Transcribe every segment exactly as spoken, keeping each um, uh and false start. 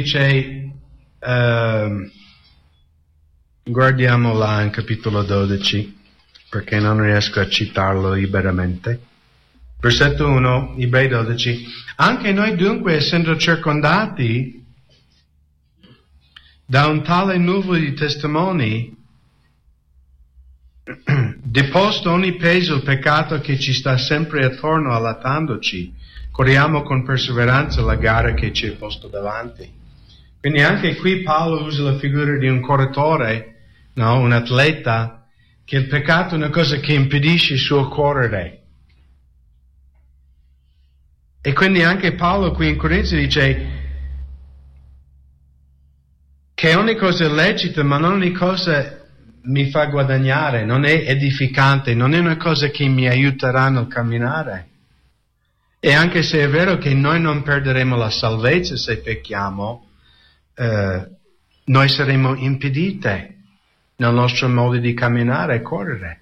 dice, uh, guardiamo là in capitolo dodici, perché non riesco a citarlo liberamente. Versetto uno, Ebrei dodici. Anche noi dunque, essendo circondati da un tale nuvolo di testimoni, deposto ogni peso il peccato che ci sta sempre attorno allattandoci, corriamo con perseveranza la gara che ci è posto davanti. Quindi anche qui Paolo usa la figura di un corridore, no? Un atleta, che il peccato è una cosa che impedisce il suo correre. E quindi anche Paolo qui in Corinzi dice che ogni cosa è lecita, ma non ogni cosa mi fa guadagnare, non è edificante, non è una cosa che mi aiuterà nel camminare. E anche se è vero che noi non perderemo la salvezza se pecchiamo, eh, noi saremo impedite nel nostro modo di camminare e correre.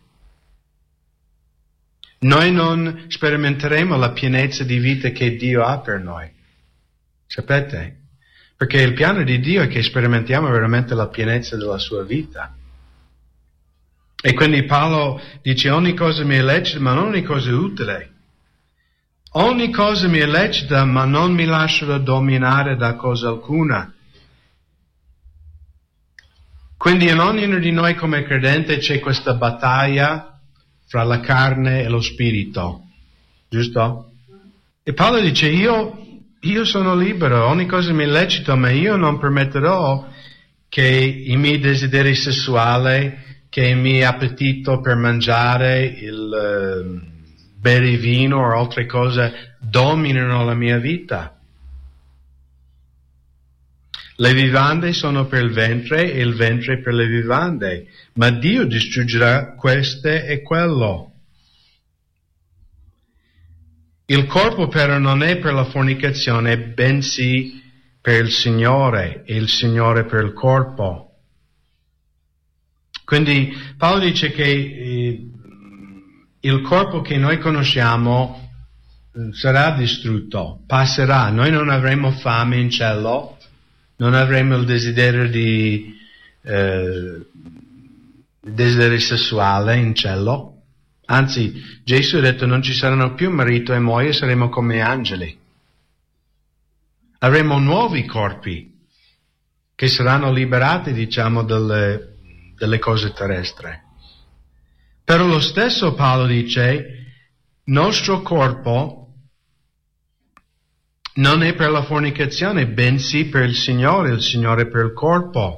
Noi non sperimenteremo la pienezza di vita che Dio ha per noi. Sapete? Perché il piano di Dio è che sperimentiamo veramente la pienezza della sua vita. E quindi Paolo dice ogni cosa mi è lecita, ma non ogni cosa è utile. Ogni cosa mi è lecita, ma non mi lascerò dominare da cosa alcuna. Quindi in ognuno di noi come credente c'è questa battaglia fra la carne e lo spirito, giusto? E Paolo dice io, io sono libero, ogni cosa mi è lecita, ma io non permetterò che i miei desideri sessuali, che il mio appetito per mangiare, il uh, bere vino o altre cose dominino la mia vita. Le vivande sono per il ventre e il ventre per le vivande, ma Dio distruggerà queste e quello. Il corpo però non è per la fornicazione, bensì per il Signore, e il Signore per il corpo. Quindi Paolo dice che eh, il corpo che noi conosciamo eh, sarà distrutto, passerà, noi non avremo fame in cielo, non avremo il desiderio di eh, desiderio sessuale in cielo, anzi Gesù ha detto non ci saranno più marito e moglie, saremo come angeli. Avremo nuovi corpi che saranno liberati, diciamo, delle, delle cose terrestri. Però lo stesso Paolo dice, nostro corpo non è per la fornicazione, bensì per il Signore, il Signore per il corpo.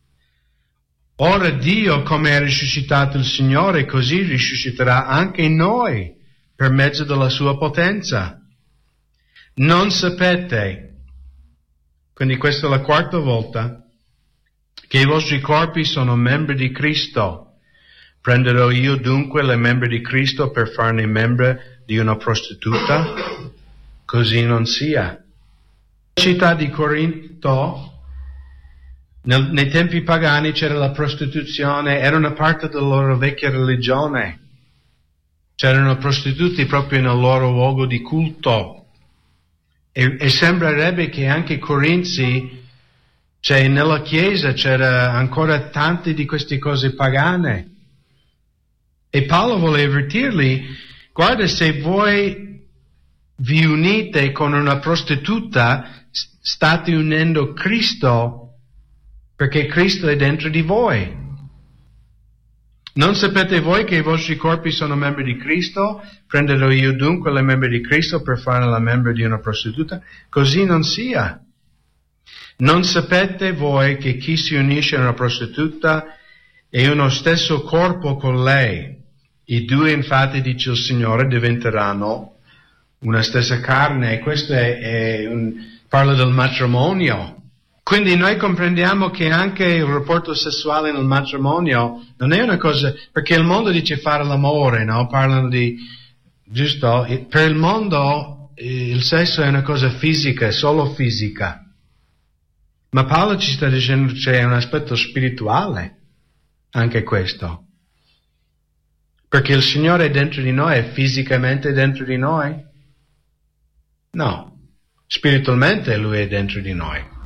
Ora Dio, come ha risuscitato il Signore, così risusciterà anche noi per mezzo della sua potenza. Non sapete, quindi questa è la quarta volta, che i vostri corpi sono membri di Cristo. Prenderò io dunque le membra di Cristo per farne membra di una prostituta? Così non sia. La città di Corinto, nel, nei tempi pagani c'era la prostituzione, era una parte della loro vecchia religione. C'erano prostituti proprio nel loro luogo di culto. E, e sembrerebbe che anche Corinzi, cioè nella chiesa c'era ancora tante di queste cose pagane. E Paolo vuole avvertirli, guarda, se voi vi unite con una prostituta, state unendo Cristo, perché Cristo è dentro di voi. Non sapete voi che i vostri corpi sono membri di Cristo? Prenderò io dunque le membra di Cristo per fare la membra di una prostituta? Così non sia. Non sapete voi che chi si unisce a una prostituta è uno stesso corpo con lei? I due infatti, dice il Signore, diventeranno una stessa carne, e questo è, è un, parla del matrimonio. Quindi noi comprendiamo che anche il rapporto sessuale nel matrimonio non è una cosa, perché il mondo dice fare l'amore, no? Parlano di, giusto? Per il mondo il sesso è una cosa fisica, è solo fisica. Ma Paolo ci sta dicendo che c'è un aspetto spirituale, anche questo. Perché il Signore è dentro di noi, è fisicamente dentro di noi? No, spiritualmente Lui è dentro di noi.